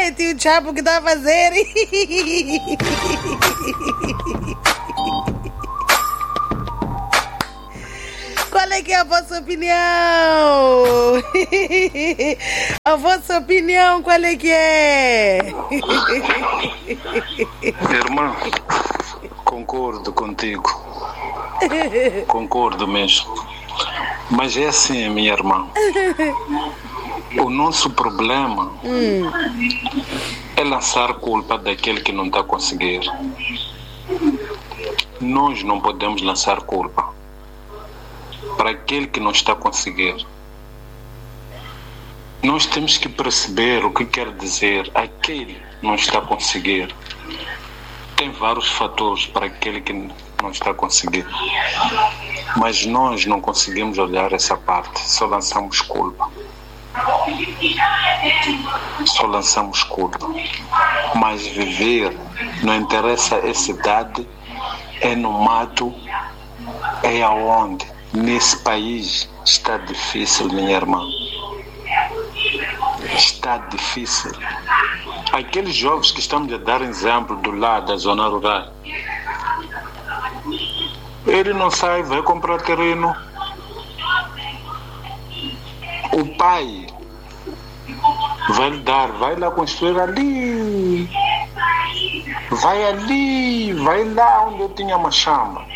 tio Chapo, o que está a fazer? Qual é que é a vossa opinião? A vossa opinião, qual é que é? Irmã, concordo contigo. Concordo mesmo. Mas é assim, minha irmã. O nosso problema é lançar culpa daquele que não está a conseguir. Nós não podemos lançar culpa para aquele que não está a conseguir. Nós temos que perceber o que quer dizer aquele que não está a conseguir. Tem vários fatores para aquele que não está a conseguir. Mas nós não conseguimos olhar essa parte, só lançamos culpa. Só lançamos culpa. Mas viver, não interessa a cidade, é no mato, é aonde. Nesse país está difícil, minha irmã. Está difícil. Aqueles jovens que estamos a dar exemplo do lado da zona rural, ele não sai, vai comprar terreno. O pai vai lhe dar, vai lá construir ali. Vai ali, vai lá onde eu tinha uma chama.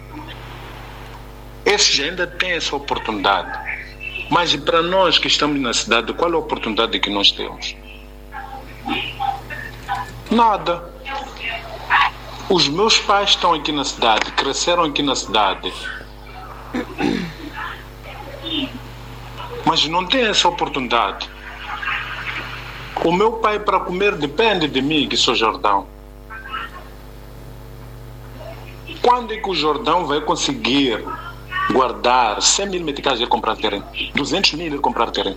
Esses ainda têm essa oportunidade. Mas para nós que estamos na cidade, qual é a oportunidade que nós temos? Nada. Os meus pais estão aqui na cidade, cresceram aqui na cidade. Mas não tem essa oportunidade. O meu pai para comer depende de mim, que sou Jordão. Quando é que o Jordão vai conseguir guardar 100 mil meticais e comprar terreno? 200 mil e comprar terreno?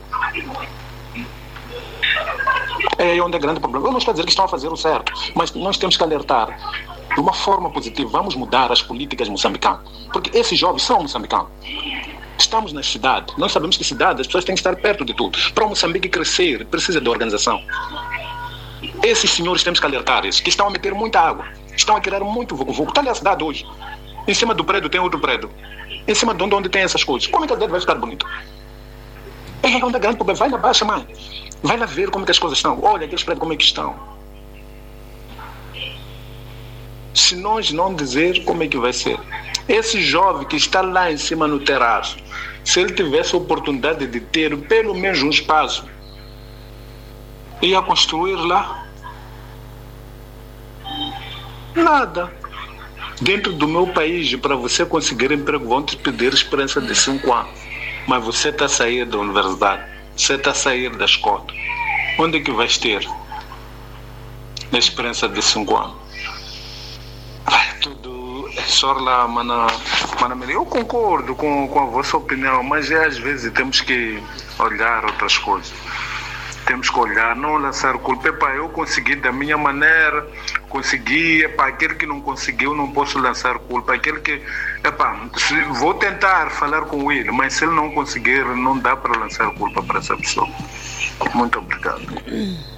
É aí onde é grande problema. Eu não estou a dizer que estão a fazer o certo, mas nós temos que alertar de uma forma positiva. Vamos mudar as políticas moçambicanas, porque esses jovens são moçambicanos. Estamos na cidade, nós sabemos que cidade as pessoas têm que estar perto de tudo. Para o Moçambique crescer, precisa de organização. Esses senhores temos que alertar eles, que estão a meter muita água, estão a criar muito vulgo-vulgo. Está ali a cidade hoje. Em cima do prédio tem outro prédio. Em cima de onde tem essas coisas. Como é que a cidade vai ficar bonito? É onde é grande problema. Vai lá baixa, mãe. Vai lá ver como é que as coisas estão. Olha aqueles prédios como é que estão. Se nós não dizer como é que vai ser. Esse jovem que está lá em cima no terraço, se ele tivesse a oportunidade de ter pelo menos um espaço, ia construir lá. Nada. Dentro do meu país, para você conseguir emprego, vão te pedir experiência de 5 anos. Mas você está a sair da universidade, você está a sair da escola. Onde é que vais ter a experiência de 5 anos? Tudo é só lá, mana. Eu concordo com a vossa opinião, mas às vezes temos que olhar outras coisas. Temos que olhar, não lançar culpa. Epá, eu consegui da minha maneira, consegui. Epá, aquele que não conseguiu, não posso lançar culpa. Aquele que, epá, vou tentar falar com ele, mas se ele não conseguir, não dá para lançar culpa para essa pessoa. Muito obrigado.